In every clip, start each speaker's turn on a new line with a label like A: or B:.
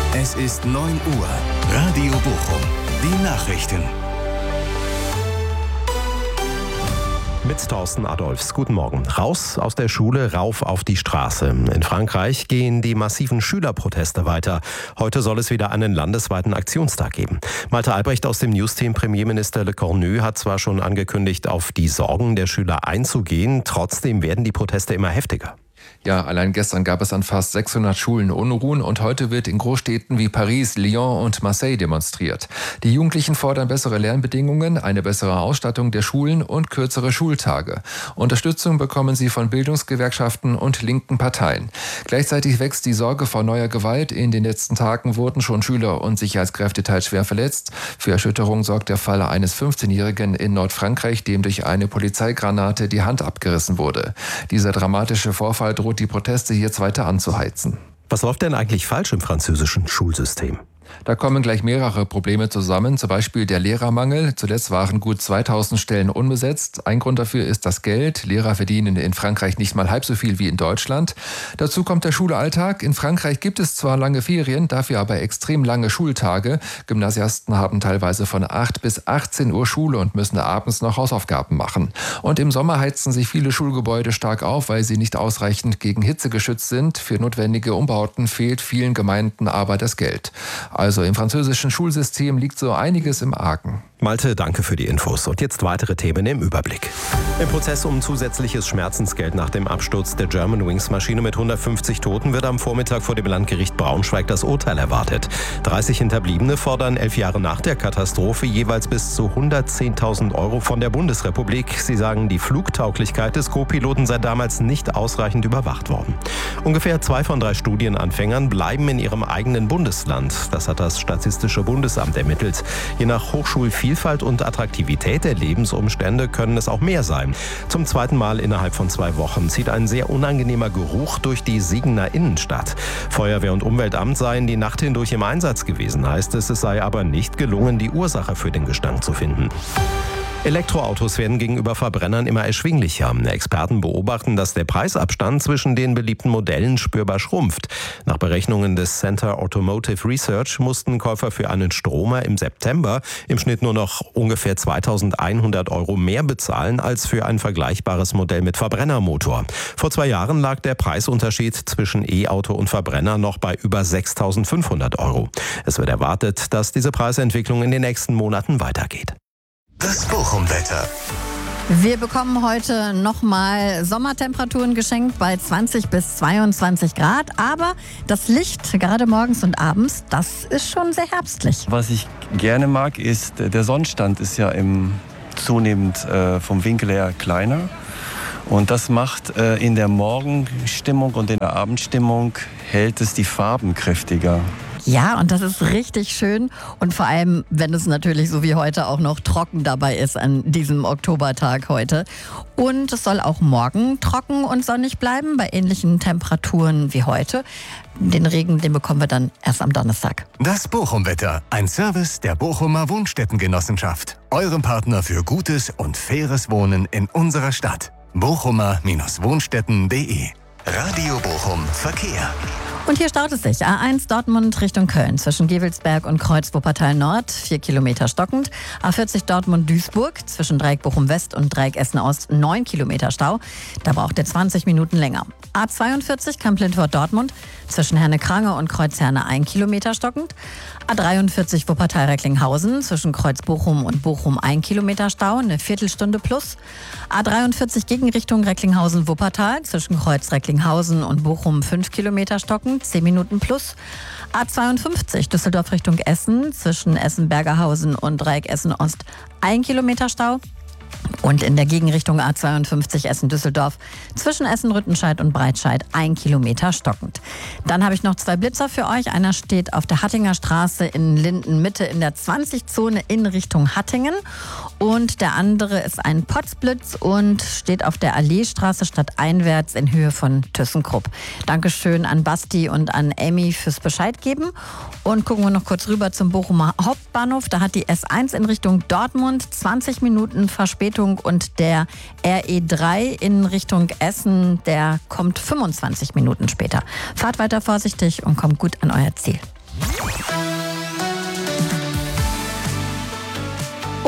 A: Es ist 9 Uhr. Radio Bochum. Die Nachrichten.
B: Mit Thorsten Adolfs. Guten Morgen. Raus aus der Schule, rauf auf die Straße. In Frankreich gehen die massiven Schülerproteste weiter. Heute soll es wieder einen landesweiten Aktionstag geben. Malte Albrecht aus dem Newsteam. Premierminister Le Cornu hat zwar schon angekündigt, auf die Sorgen der Schüler einzugehen. Trotzdem werden die Proteste immer heftiger.
C: Ja, allein gestern gab es an fast 600 Schulen Unruhen und heute wird in Großstädten wie Paris, Lyon und Marseille demonstriert. Die Jugendlichen fordern bessere Lernbedingungen, eine bessere Ausstattung der Schulen und kürzere Schultage. Unterstützung bekommen sie von Bildungsgewerkschaften und linken Parteien. Gleichzeitig wächst die Sorge vor neuer Gewalt. In den letzten Tagen wurden schon Schüler und Sicherheitskräfte teils schwer verletzt. Für Erschütterung sorgt der Fall eines 15-Jährigen in Nordfrankreich, dem durch eine Polizeigranate die Hand abgerissen wurde. Dieser dramatische Vorfall droht die Proteste jetzt weiter anzuheizen.
B: Was läuft denn eigentlich falsch im französischen Schulsystem?
C: Da kommen gleich mehrere Probleme zusammen, zum Beispiel der Lehrermangel. Zuletzt waren gut 2000 Stellen unbesetzt. Ein Grund dafür ist das Geld. Lehrer verdienen in Frankreich nicht mal halb so viel wie in Deutschland. Dazu kommt der Schulalltag. In Frankreich gibt es zwar lange Ferien, dafür aber extrem lange Schultage. Gymnasiasten haben teilweise von 8 bis 18 Uhr Schule und müssen abends noch Hausaufgaben machen. Und im Sommer heizen sich viele Schulgebäude stark auf, weil sie nicht ausreichend gegen Hitze geschützt sind. Für notwendige Umbauten fehlt vielen Gemeinden aber das Geld. Also im französischen Schulsystem liegt so einiges im Argen.
B: Malte, danke für die Infos. Und jetzt weitere Themen im Überblick. Im Prozess um zusätzliches Schmerzensgeld nach dem Absturz der Germanwings-Maschine mit 150 Toten wird am Vormittag vor dem Landgericht Braunschweig das Urteil erwartet. 30 Hinterbliebene fordern 11 Jahre nach der Katastrophe jeweils bis zu 110.000 € von der Bundesrepublik. Sie sagen, die Flugtauglichkeit des Co-Piloten sei damals nicht ausreichend überwacht worden. Ungefähr 2 von 3 Studienanfängern bleiben in ihrem eigenen Bundesland. Das hat das Statistische Bundesamt ermittelt. Je nach Hochschulvielfalt und Attraktivität der Lebensumstände können es auch mehr sein. Zum zweiten Mal innerhalb von 2 Wochen zieht ein sehr unangenehmer Geruch durch die Siegener Innenstadt. Feuerwehr und Umweltamt seien die Nacht hindurch im Einsatz gewesen, heißt es. Es sei aber nicht gelungen, die Ursache für den Gestank zu finden. Elektroautos werden gegenüber Verbrennern immer erschwinglicher. Experten beobachten, dass der Preisabstand zwischen den beliebten Modellen spürbar schrumpft. Nach Berechnungen des Center Automotive Research mussten Käufer für einen Stromer im September im Schnitt nur noch ungefähr 2.100 € mehr bezahlen als für ein vergleichbares Modell mit Verbrennermotor. Vor 2 Jahren lag der Preisunterschied zwischen E-Auto und Verbrenner noch bei über 6.500 €. Es wird erwartet, dass diese Preisentwicklung in den nächsten Monaten weitergeht.
A: Das Bochum-Wetter.
D: Wir bekommen heute nochmal Sommertemperaturen geschenkt bei 20 bis 22 Grad. Aber das Licht, gerade morgens und abends, das ist schon sehr herbstlich.
E: Was ich gerne mag, ist, der Sonnenstand ist ja zunehmend vom Winkel her kleiner. Und das macht in der Morgenstimmung und in der Abendstimmung hält es die Farben kräftiger.
D: Ja, und das ist richtig schön. Und vor allem, wenn es natürlich so wie heute auch noch trocken dabei ist an diesem Oktobertag heute. Und es soll auch morgen trocken und sonnig bleiben bei ähnlichen Temperaturen wie heute. Den Regen, den bekommen wir dann erst am Donnerstag.
A: Das Bochum-Wetter. Ein Service der Bochumer Wohnstättengenossenschaft. Eurem Partner für gutes und faires Wohnen in unserer Stadt. bochumer-wohnstätten.de. Radio Bochum Verkehr.
D: Und hier staut es sich. A1 Dortmund Richtung Köln zwischen Gevelsberg und Kreuz Wuppertal Nord, 4 Kilometer stockend. A40 Dortmund-Duisburg zwischen Dreieck Bochum-West und Dreieck Essen-Ost, 9 Kilometer Stau. Da braucht ihr 20 Minuten länger. A42 Kamp-Lindfort Dortmund zwischen Herne-Krange und Kreuz Herne, 1 Kilometer stockend. A43 Wuppertal-Recklinghausen zwischen Kreuz Bochum und Bochum, 1 Kilometer Stau, eine Viertelstunde plus. A43 Gegenrichtung Recklinghausen-Wuppertal zwischen Kreuz Recklinghausen und Bochum, 5 Kilometer stockend, 10 Minuten plus. A52 Düsseldorf Richtung Essen zwischen Essen-Bergerhausen und Dreieck Essen-Ost, 1 Kilometer Stau. Und in der Gegenrichtung A52 Essen-Düsseldorf zwischen Essen-Rüttenscheid und Breitscheid 1 Kilometer stockend. Dann habe ich noch 2 Blitzer für euch. Einer steht auf der Hattinger Straße in Linden-Mitte in der 20-Zone in Richtung Hattingen. Und der andere ist ein Potzblitz und steht auf der Alleestraße stadteinwärts in Höhe von ThyssenKrupp. Dankeschön an Basti und an Amy fürs Bescheid geben. Und gucken wir noch kurz rüber zum Bochumer Hauptbahnhof. Da hat die S1 in Richtung Dortmund 20 Minuten Verspätung und der RE3 in Richtung Essen, der kommt 25 Minuten später. Fahrt weiter vorsichtig und kommt gut an euer Ziel.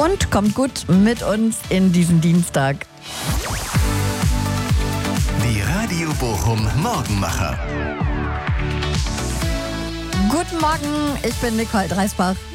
D: und kommt gut mit uns in diesen Dienstag.
A: Die Radio Bochum Morgenmacher.
D: Guten Morgen, ich bin Nicole Dreisbach.